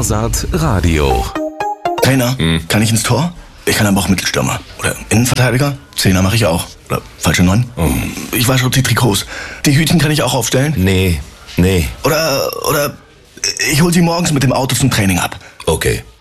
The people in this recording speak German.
Skasat Radio. Trainer, kann ich ins Tor? Ich kann aber auch Mittelstürmer. Oder Innenverteidiger? Zehner mache ich auch. Oder falsche 9? Ich wasche die Trikots. Die Hütchen kann ich auch aufstellen? Nee. Oder ich hol sie morgens mit dem Auto zum Training ab. Okay.